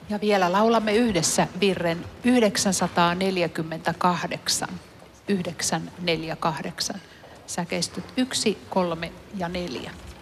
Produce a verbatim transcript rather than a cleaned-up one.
Ja vielä laulamme yhdessä virren yhdeksänsataaneljäkymmentäkahdeksan. yhdeksän neljä kahdeksan. Säkeistöt yksi, kolme ja neljä.